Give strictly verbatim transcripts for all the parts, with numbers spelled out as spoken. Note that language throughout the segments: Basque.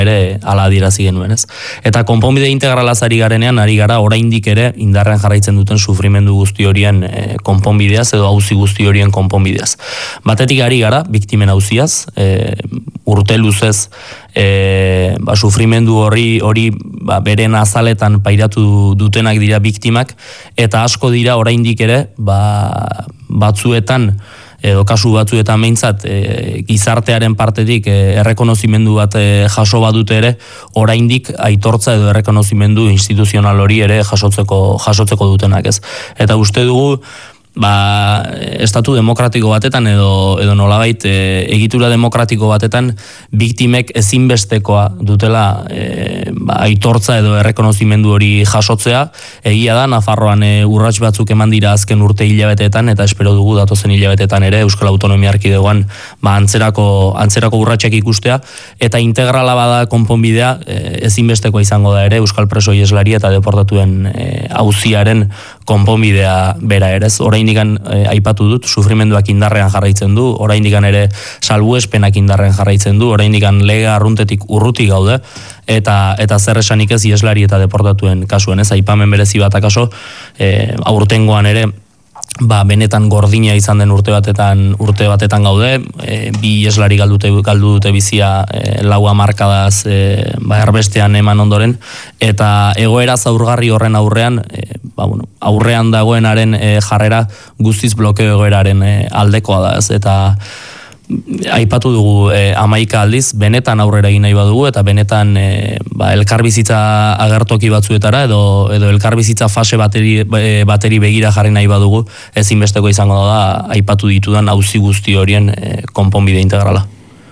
ere ala adierazi genuen, ez? Eta konponbide integralaz ari garenean, ari gara oraindik ere indarrean jarraitzen duten sufrimendu guzti horien e, konponbideaz edo auzi guzti horien konponbideaz. Batetik ari gara, biktimen auziaz, e, urte luzez e, ba, sufrimendu hori hori ba, beren azaletan pairatu dutenak dira biktimak, eta asko dira oraindik ere ba, batzuetan edo kasu batzuetan behintzat e, gizartearen partetik e, errekonozimendu bat e, jaso badute ere, oraindik aitortza edo errekonozimendu instituzional hori ere jasotzeko jasotzeko dutenak, ez? Eta uste dugu ba, estatu demokratiko batetan edo edo nolabait e, egitura demokratiko batetan biktimek ezinbestekoa dutela e, ba, aitortza edo errekonozimendu hori jasotzea. Egia da, Nafarroan e, urrats batzuk eman dira azken urte hilabeteetan, eta espero dugu datozen hilabeteetan ere Euskal Autonomia Erkidegoan ba, antzerako, antzerako urratsak ikustea, eta integrala bada konponbidea e, ezinbestekoa izango da ere Euskal preso ieslari eta deportatuen e, auziaren konponbidea bera ere. Oraindikan e, aipatu dut, sufrimenduak indarrean jarraitzen du, oraindikan ere salbuespenak indarrean jarraitzen du, oraindikan lege arruntetik urruti gaude, eta eta zer esanik ez ieslari eta deportatuen kasuen, ez? Aipamen berezi bat akaso, e, aurtengoan ere ba, benetan gordina izan den urte batetan urte batetan gaude, e, bi ieslari galdute galdu dute bizia e, lau hamarkadaz e, ba, erbestean eman ondoren, eta egoera zaurgarri horren aurrean e, ba, bueno, aurrean dagoenaren e, jarrera guztiz blokeo egoeraren e, aldekoa da, ez? Eta aipatu dugu e, hamaika aldiz, benetan aurrera egin nahi badugu, eta benetan e, ba, elkarbizitza agertoki batzuetara edo edo elkarbizitza fase bateri, e, bateri begira jarri nahi badugu, ezinbesteko izango da aipatu ditudan auzi guzti horien e, konponbide integrala.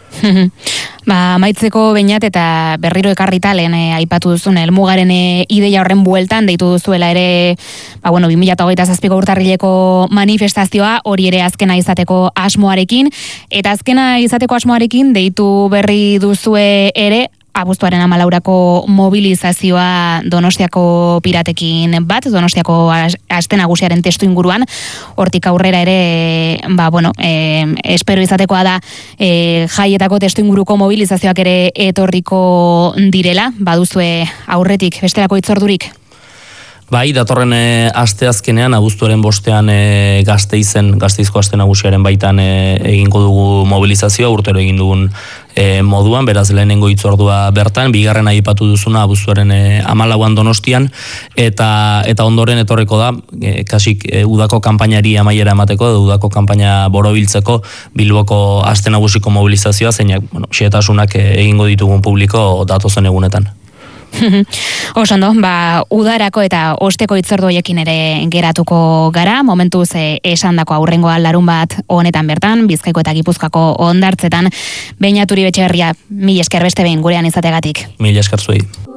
Ba, amaitzeko Beñat eta berriro ekarrita lehen e, aipatu duzun helmugaren e, ideia horren bueltan deitu duzuela ere, ba bueno, bi mila hogeita zazpiko urtarrileko manifestazioa, hori ere azkena izateko asmoarekin, eta azkena izateko asmoarekin deitu berri duzue ere abuztuaren hamalaurako mobilizazioa Donostiako piratekin bat, Donostiako aste nagusiaren testu inguruan, hortik aurrera ere, ba, bueno, e, espero izatekoa da e, jaietako testu inguruko mobilizazioak ere etorriko direla, baduzue aurretik, bestelako hitzordurik? Bai, datorren e, asteazkenean, abuztuaren bostean e, Gasteizen, Gasteizko aste nagusiaren baitan e, egingo dugu mobilizazioa, urtero egin dugun e, moduan, beraz lehenengo hitzordua bertan, bigarren aipatu duzuna abuztuaren e, hamalauan Donostian, eta eta ondoren etorreko da, e, kasik e, udako kanpainari amaiera emateko, edo udako kanpaina borobiltzeko Bilboko aste nagusiko mobilizazioa, zeinak, bueno, xehetasunak e, egingo ditugun publiko datozen egunetan. Osondo, ba, udarako eta osteko hitzordu horiekin ere geratuko gara, momentuz e, esandako aurrengoa larun bat honetan bertan, Bizkaiko eta Gipuzkoako hondartzetan. Beñat Uribe Etxeberria, mila esker beste behin gurean izategatik. Mila esker zuei.